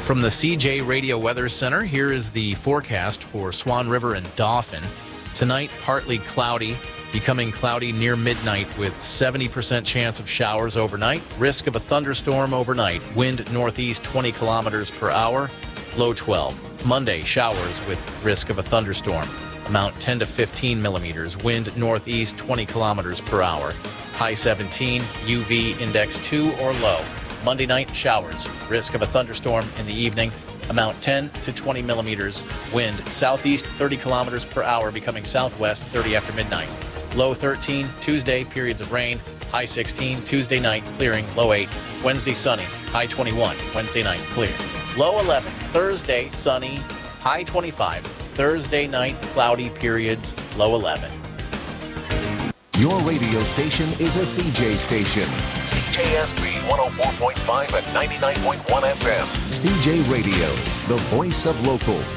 From the CJ Radio Weather Center, here is the forecast for Swan River and Dauphin. Tonight, partly cloudy, becoming cloudy near midnight with 70% chance of showers overnight. Risk of a thunderstorm overnight. Wind northeast 20 kilometers per hour, low 12. Monday, showers with risk of a thunderstorm. Amount 10 to 15 millimeters. Wind northeast 20 kilometers per hour. High 17, UV index 2 or low. Monday night, showers. Risk of a thunderstorm in the evening. Amount 10 to 20 millimeters. Wind southeast 30 kilometers per hour, becoming southwest 30 after midnight. Low 13, Tuesday, periods of rain. High 16, Tuesday night, clearing, low 8. Wednesday, sunny. High 21, Wednesday night, clear. Low 11, Thursday, sunny. High 25. Thursday night, cloudy periods, low 11. Your radio station is a CJ station. CJSB 104.5 and 99.1 FM. CJ Radio, the voice of local.